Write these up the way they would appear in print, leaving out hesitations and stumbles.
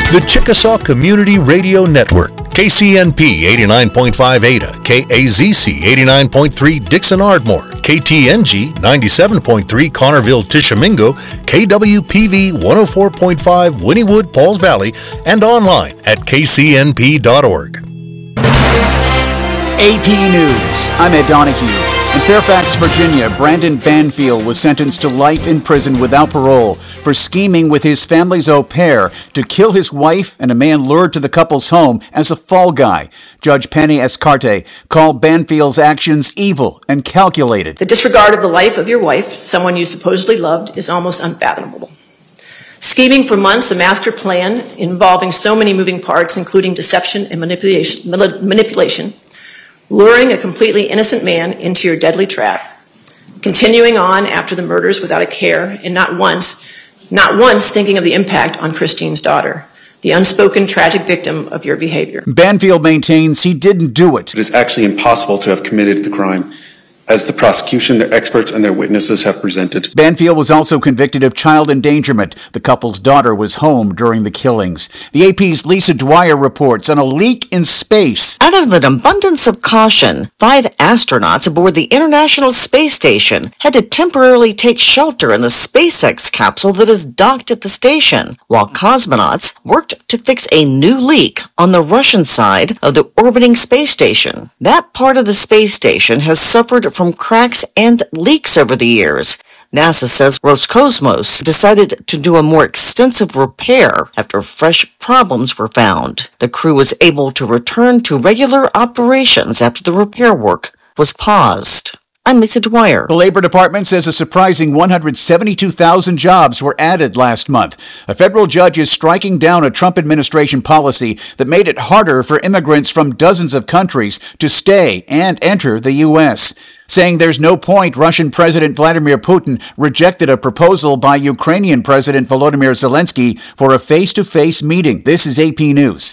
The Chickasaw Community Radio Network, KCNP 89.5 Ada, KAZC 89.3 Dixon Ardmore, KTNG 97.3 Connerville Tishomingo, KWPV 104.5 Wynnewood Pauls Valley, and online at kcnp.org. AP News, I'm Ed Donahue. In Fairfax, Virginia, Brandon Banfield was sentenced to life in prison without parole for scheming with his family's au pair to kill his wife and a man lured to the couple's home as a fall guy. Judge Penny Escarte called Banfield's actions evil and calculated. The disregard of the life of your wife, someone you supposedly loved, is almost unfathomable. Scheming for months, a master plan involving so many moving parts, including deception and manipulation, luring a completely innocent man into your deadly trap, continuing on after the murders without a care, and not once thinking of the impact on Christine's daughter, the unspoken tragic victim of your behavior. Banfield maintains he didn't do it. It is actually impossible to have committed the crime, as the prosecution, their experts, and their witnesses have presented. Banfield was also convicted of child endangerment. The couple's daughter was home during the killings. The AP's Lisa Dwyer reports on a leak in space. Out of an abundance of caution, 5 astronauts aboard the International Space Station had to temporarily take shelter in the SpaceX capsule that is docked at the station, while cosmonauts worked to fix a new leak on the Russian side of the orbiting space station. That part of the space station has suffered from cracks and leaks over the years. NASA says Roscosmos decided to do a more extensive repair after fresh problems were found. The crew was able to return to regular operations after the repair work was paused. I'm Lisa Dwyer. The Labor Department says a surprising 172,000 jobs were added last month. A federal judge is striking down a Trump administration policy that made it harder for immigrants from dozens of countries to stay and enter the U.S., saying there's no point. Russian President Vladimir Putin rejected a proposal by Ukrainian President Volodymyr Zelensky for a face-to-face meeting. This is AP News.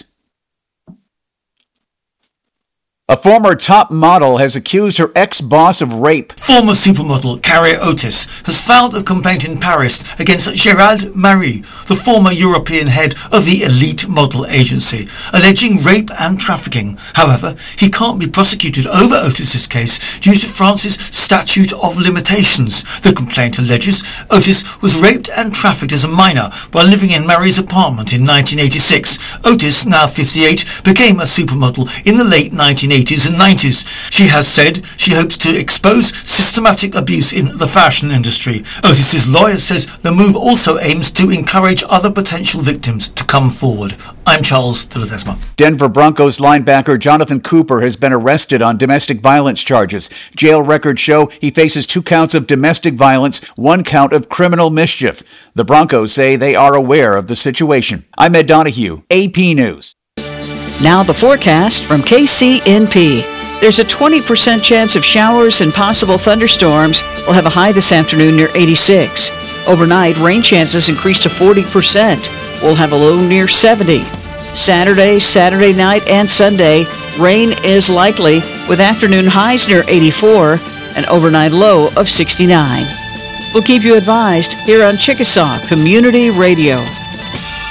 A former top model has accused her ex-boss of rape. Former supermodel Carrie Otis has filed a complaint in Paris against Gérald Marie, the former European head of the elite model agency, alleging rape and trafficking. However, he can't be prosecuted over Otis's case due to France's statute of limitations. The complaint alleges Otis was raped and trafficked as a minor while living in Marie's apartment in 1986. Otis, now 58, became a supermodel in the late 1980s and 90s. She has said she hopes to expose systematic abuse in the fashion industry. Otis's lawyer says the move also aims to encourage other potential victims to come forward. I'm Charles de Ledesma. Denver Broncos linebacker Jonathan Cooper has been arrested on domestic violence charges. Jail records show he faces 2 counts of domestic violence, 1 count of criminal mischief. The Broncos say they are aware of the situation. I'm Ed Donahue, AP News. Now the forecast from KCNP. There's a 20% chance of showers and possible thunderstorms. We'll have a high this afternoon near 86. Overnight, rain chances increase to 40%. We'll have a low near 70. Saturday night, and Sunday, rain is likely with afternoon highs near 84 and overnight low of 69. We'll keep you advised here on Chickasaw Community Radio.